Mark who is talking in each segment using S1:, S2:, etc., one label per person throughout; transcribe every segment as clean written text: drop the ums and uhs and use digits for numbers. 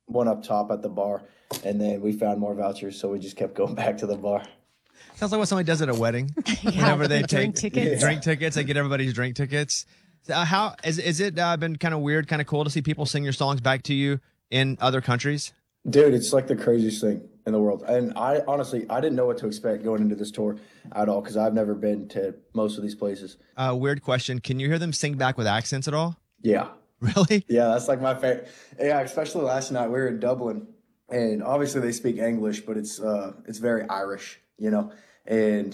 S1: one up top at the bar, and then we found more vouchers, so we just kept going back to the bar.
S2: Sounds like what somebody does at a wedding.
S3: Yeah,
S2: Whenever they
S3: drink
S2: take
S3: tickets.
S2: drink tickets, they get everybody's drink tickets. So, how is it been kind of weird, kind of cool to see people sing your songs back to you in other countries?
S1: Dude, it's like the craziest thing in the world. And I honestly, I didn't know what to expect going into this tour at all because I've never been to most of these places.
S2: Weird question. Can you hear them sing back with accents at all?
S1: Yeah.
S2: Really?
S1: Yeah, that's like my favorite. Yeah, especially last night. We were in Dublin, and obviously they speak English, but it's very Irish, you know. And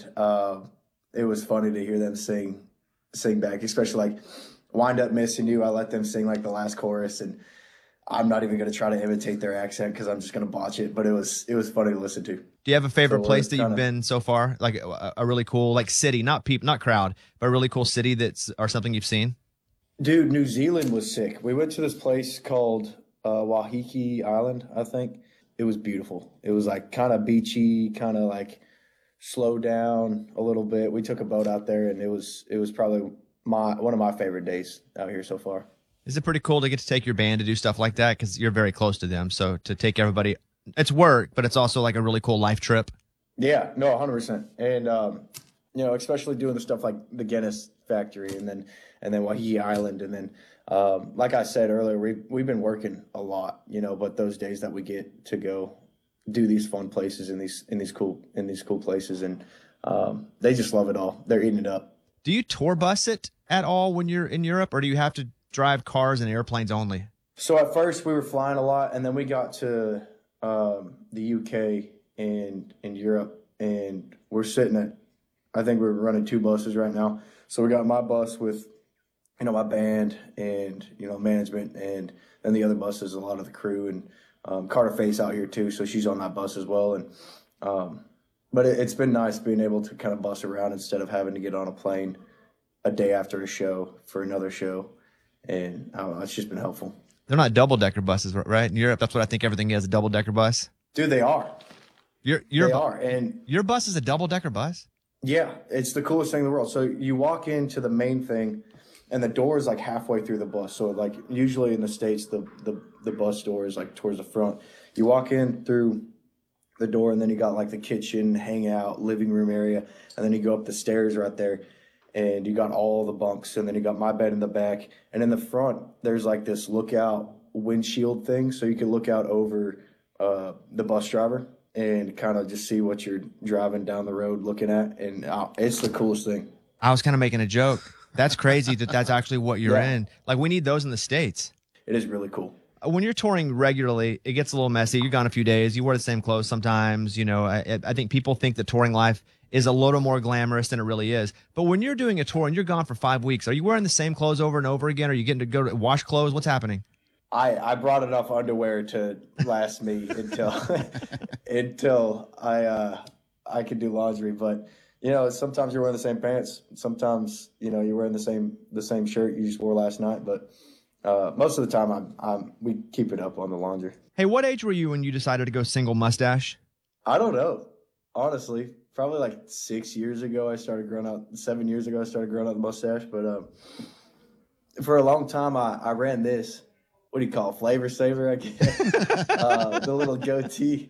S1: it was funny to hear them sing back, especially like "Wind Up Missing You." I let them sing like the last chorus, and I'm not even going to try to imitate their accent because I'm just going to botch it. But it was funny to listen to.
S2: Do you have a favorite
S1: So
S2: place that you've
S1: kinda-
S2: been so far? Like a really cool like city, not crowd, but a really cool city or something you've seen?
S1: Dude, New Zealand was sick. We went to this place called Waiheke Island, I think. It was beautiful. It was like kind of beachy, kind of like slow down a little bit. We took a boat out there, and it was probably one of my favorite days out here so far.
S2: Is it pretty cool to get to take your band to do stuff like that? Because you're very close to them. So to take everybody, it's work, but it's also like a really cool life trip.
S1: Yeah, no, 100%. And you know, especially doing the stuff like the Guinness factory, and then Waiheke Island, and then like I said earlier, we've been working a lot, you know, but those days that we get to go do these fun places in these cool places, and they just love it all. They're eating it up.
S2: Do you tour bus it at all when you're in Europe, or do you have to drive cars and airplanes only?
S1: So at first we were flying a lot, and then we got to the UK and in Europe, and we're sitting at, I think we're running 2 buses right now. So we got my bus with, you know, my band and, you know, management, and then the other bus is a lot of the crew, and Carter Face out here too, so she's on that bus as well. And but it's been nice being able to kind of bus around instead of having to get on a plane a day after a show for another show, and I don't know, it's just been helpful.
S2: They're not double-decker buses, right? In Europe, that's what I think everything is, a double-decker bus.
S1: Dude, they are. They are, and
S2: your bus is a double-decker bus?
S1: yeah, it's the coolest thing in the world. So you walk into the main thing, and the door is like halfway through the bus. So like usually in the States, the bus door is like towards the front. You walk in through the door, and then you got like the kitchen, hangout, living room area, and then you go up the stairs right there, and you got all the bunks, and then you got my bed in the back, and in the front there's like this lookout windshield thing, so you can look out over the bus driver and kind of just see what you're driving down the road looking at, and it's the coolest thing.
S2: I was kind of making a joke. That's crazy that's actually what you're
S1: Yeah.
S2: in. Like, we need those in the States.
S1: It is really cool.
S2: When you're touring regularly, it gets a little messy. You're gone a few days. You wear the same clothes sometimes. You know, I think people think that touring life is a little more glamorous than it really is. But when you're doing a tour and you're gone for 5 weeks, are you wearing the same clothes over and over again? Are you getting to go to wash clothes? What's happening?
S1: I brought enough underwear to last me until I could do laundry. But you know, sometimes you're wearing the same pants. Sometimes, you know, you're wearing the same shirt you just wore last night. But most of the time, we keep it up on the laundry.
S2: Hey, what age were you when you decided to go single mustache?
S1: I don't know, honestly. Probably like 6 years ago, I started growing out. 7 years ago, I started growing out the mustache. But for a long time, I ran this. What do you call it? Flavor Saver, I guess. The little goatee.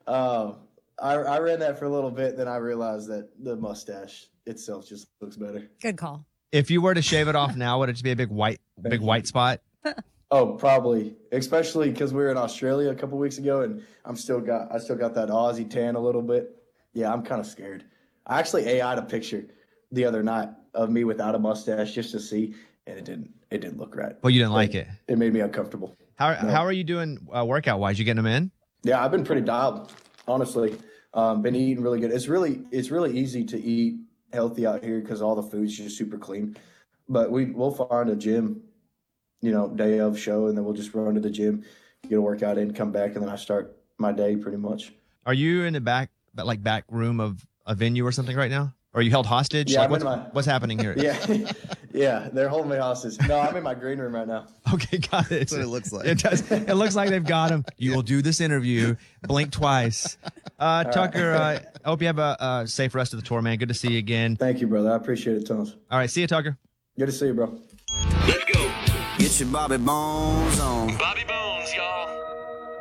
S1: I ran that for a little bit, then I realized that the mustache itself just looks better.
S3: Good call.
S2: If you were to shave it off now, would it just be a big white spot?
S1: Oh, probably, especially because we were in Australia a couple weeks ago, and I still got that Aussie tan a little bit. Yeah, I'm kind of scared. I actually AI'd a picture the other night of me without a mustache just to see, and it didn't look right.
S2: Well, you didn't like it.
S1: It made me uncomfortable.
S2: How are you doing workout wise? You getting them in?
S1: Yeah, I've been pretty dialed, honestly. Been eating really good. It's really easy to eat healthy out here because all the food's just super clean. But we'll find a gym, you know, day of show, and then we'll just run to the gym, get a workout in, come back, and then I start my day pretty much.
S2: Are you in the back room of a venue or something right now? Or are you held hostage?
S1: Yeah,
S2: like, what's happening here?
S1: Yeah, yeah, they're holding me hostage. No, I'm in my green room right now.
S2: Okay, got it.
S4: That's what it looks like.
S2: It does. It looks like they've got him. You will do this interview. Blink twice. Tucker, I hope you have a safe rest of the tour, man. Good to see you again.
S1: Thank you, brother. I appreciate it tons.
S2: All right, see you, Tucker.
S1: Good to see you, bro.
S5: Let's go.
S6: Get your Bobby Bones on.
S5: Bobby